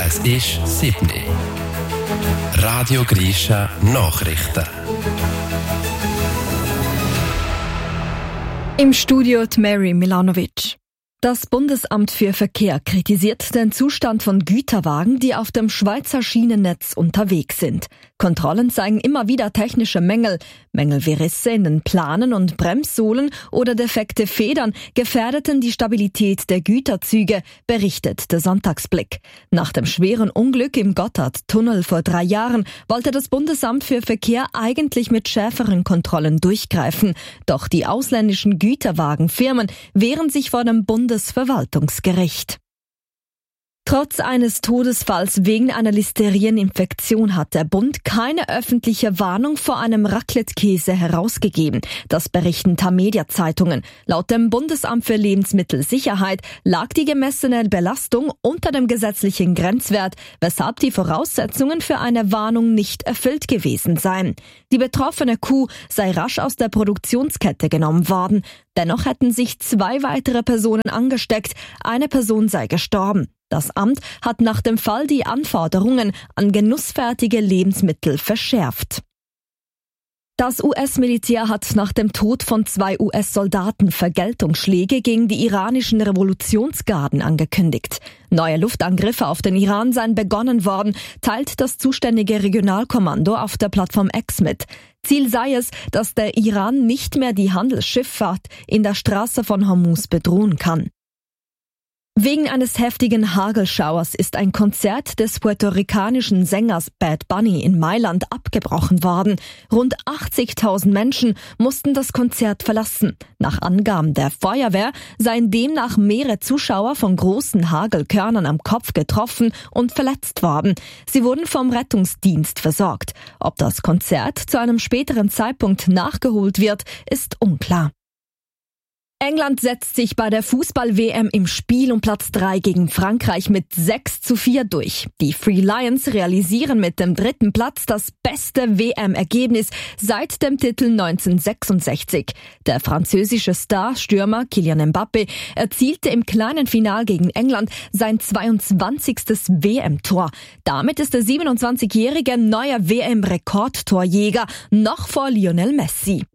Es ist 7 Uhr. Radio Grisha Nachrichten. Im Studio Mary Milanovic. Das Bundesamt für Verkehr kritisiert den Zustand von Güterwagen, die auf dem Schweizer Schienennetz unterwegs sind. Kontrollen zeigen immer wieder technische Mängel. Mängel wie Risse in den Planen und Bremssohlen oder defekte Federn gefährdeten die Stabilität der Güterzüge, berichtet der Sonntagsblick. Nach dem schweren Unglück im Gotthardtunnel vor 3 Jahren wollte das Bundesamt für Verkehr eigentlich mit schärferen Kontrollen durchgreifen. Doch die ausländischen Güterwagenfirmen wehren sich vor dem Bundesverwaltungsgericht. Trotz eines Todesfalls wegen einer Listerieninfektion hat der Bund keine öffentliche Warnung vor einem Raclette-Käse herausgegeben. Das berichten Tamedia-Zeitungen. Laut dem Bundesamt für Lebensmittelsicherheit lag die gemessene Belastung unter dem gesetzlichen Grenzwert, weshalb die Voraussetzungen für eine Warnung nicht erfüllt gewesen seien. Die betroffene Kuh sei rasch aus der Produktionskette genommen worden. Dennoch hätten sich 2 weitere Personen angesteckt. Eine Person sei gestorben. Das Amt hat nach dem Fall die Anforderungen an genussfertige Lebensmittel verschärft. Das US-Militär hat nach dem Tod von 2 US-Soldaten Vergeltungsschläge gegen die iranischen Revolutionsgarden angekündigt. Neue Luftangriffe auf den Iran seien begonnen worden, teilt das zuständige Regionalkommando auf der Plattform X mit. Ziel sei es, dass der Iran nicht mehr die Handelsschifffahrt in der Straße von Hormuz bedrohen kann. Wegen eines heftigen Hagelschauers ist ein Konzert des puerto-ricanischen Sängers Bad Bunny in Mailand abgebrochen worden. Rund 80.000 Menschen mussten das Konzert verlassen. Nach Angaben der Feuerwehr seien demnach mehrere Zuschauer von großen Hagelkörnern am Kopf getroffen und verletzt worden. Sie wurden vom Rettungsdienst versorgt. Ob das Konzert zu einem späteren Zeitpunkt nachgeholt wird, ist unklar. England setzt sich bei der Fußball-WM im Spiel um Platz 3 gegen Frankreich mit 6:4 durch. Die Three Lions realisieren mit dem 3. Platz das beste WM-Ergebnis seit dem Titel 1966. Der französische Star-Stürmer Kylian Mbappé erzielte im kleinen Final gegen England sein 22. WM-Tor. Damit ist der 27-jährige neuer WM-Rekordtorjäger noch vor Lionel Messi.